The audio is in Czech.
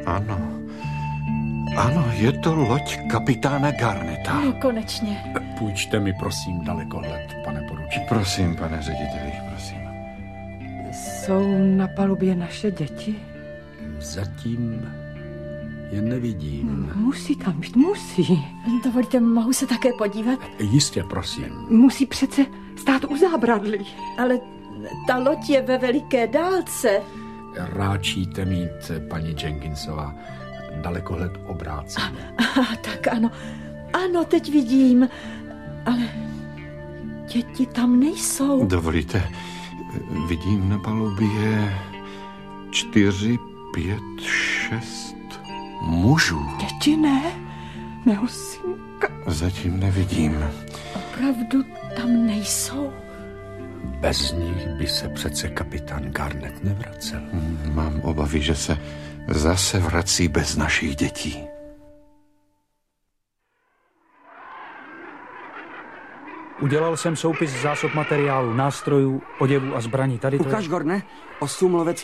Ano, je to loď kapitána Garneta. No, konečně. Půjčte mi, prosím, dalekohled, pane poručíku. Prosím, pane řediteli, prosím. Jsou na palubě naše děti? Zatím je nevidím. Musí tam být, musí. Dovolíte, mohu se také podívat? Jistě, prosím. Musí přece stát u zábradlí. Ale ta loď je ve veliké dálce. Ráčíte mít, paní Jenkinsová, dalekohled obrácený. Tak ano. Ano, teď vidím. Ale děti tam nejsou. Dovolíte, vidím na palubě 4, 5, 6 mužů. Děti ne? Mého synka. Zatím nevidím. Opravdu tam nejsou? Bez nich by se přece kapitán Garnet nevracel. Mám obavy, že se zase vrací bez našich dětí. Udělal jsem soupis zásob materiálu, nástrojů, oděvů a zbraní. Tady to Ukaž, Gordne, 8 loveckých